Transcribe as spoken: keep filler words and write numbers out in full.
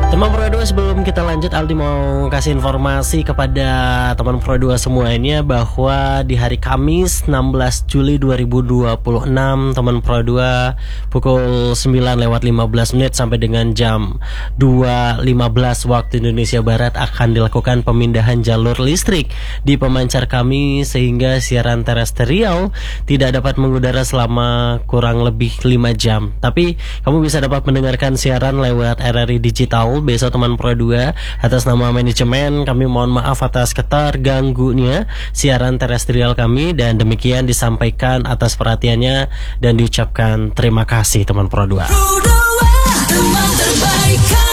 Teman Pro dua, sebelum kita lanjut, Aldi mau kasih informasi kepada teman Pro dua semuanya bahwa di hari Kamis enam belas Juli dua ribu dua puluh enam, teman Pro dua pukul sembilan lewat lima belas menit sampai dengan jam dua lima belas waktu Indonesia Barat akan dilakukan pemindahan jalur listrik di pemancar kami sehingga siaran terestrial tidak dapat mengudara selama kurang lebih lima jam. Tapi kamu bisa dapat mendengarkan siaran lewat R R I Digital besok teman Pro dua. Atas nama manajemen kami mohon maaf atas keterganggunya siaran terestrial kami, dan demikian disampaikan atas perhatiannya dan diucapkan terima kasih teman Pro dua. Pro dua, teman terbaik.